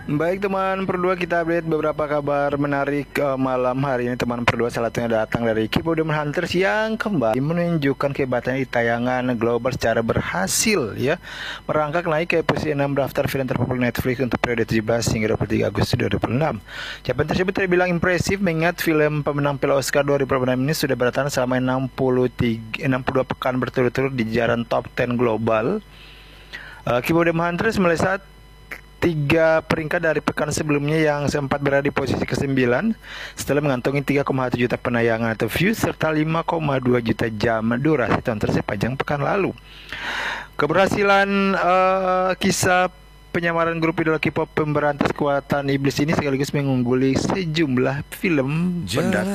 Baik teman berdua, kita update beberapa kabar menarik malam hari ini. Teman berdua, salah satunya datang dari Keyboard Demon Hunters yang kembali menunjukkan kehebatannya di tayangan global secara berhasil ya, merangkak naik ke posisi 6 daftar film terpopuler Netflix untuk periode 17 hingga 23 Agustus 2026. Capaian tersebut terbilang impresif mengingat film pemenang Piala Oscar 2026 ini sudah bertahan selama 62 pekan berturut-turut di jajaran top 10 global. Keyboard Demon Hunters melesat 3 peringkat dari pekan sebelumnya yang sempat berada di posisi ke-9 setelah mengantongi 3,1 juta penayangan atau views serta 5,2 juta jam durasi tonton sepanjang pekan lalu. Keberhasilan kisah penyamaran grup idola K-pop pemberantas kekuatan iblis ini sekaligus mengungguli sejumlah film benda